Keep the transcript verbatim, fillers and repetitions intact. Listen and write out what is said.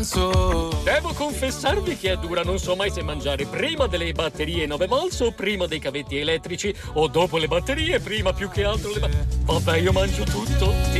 Devo confessarvi che è dura, non so mai se mangiare prima delle batterie nove volts o prima dei cavetti elettrici o dopo le batterie, prima più che altro le ba- Vabbè, io mangio tutto.